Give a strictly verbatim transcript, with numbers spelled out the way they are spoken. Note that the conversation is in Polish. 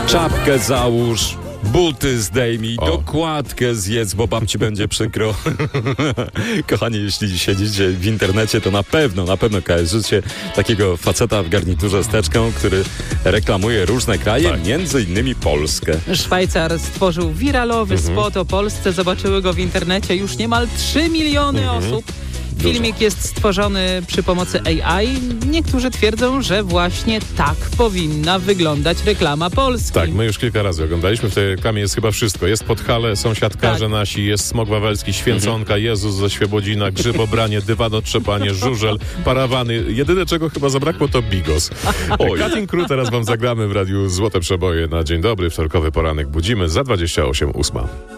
Czapkę załóż, buty zdejmij, O. dokładkę zjedz, bo babci będzie przykro. Kochani, jeśli siedzicie w internecie, to na pewno, na pewno kojarzycie takiego faceta w garniturze z teczką, który reklamuje różne kraje, Tak. między innymi Polskę. Szwajcar stworzył wiralowy Mhm. spot o Polsce. Zobaczyły go w internecie już niemal trzy miliony Mhm. osób. Filmik jest stworzony przy pomocy A I. Niektórzy twierdzą, że właśnie tak powinna wyglądać reklama Polski. Tak, my już kilka razy oglądaliśmy. W tej reklamie jest chyba wszystko. Jest Podhale, sąsiadkarze Tak. nasi, jest Smok Wawelski, Święconka, Jezus ze Świebodzina, grzybobranie, dywanotrzepanie, żużel, parawany. Jedyne, czego chyba zabrakło, to bigos. Oj. Cutting Crew teraz wam zagramy w radiu Złote Przeboje na Dzień Dobry. Wtorkowy poranek budzimy za dwadzieścia osiem ósma.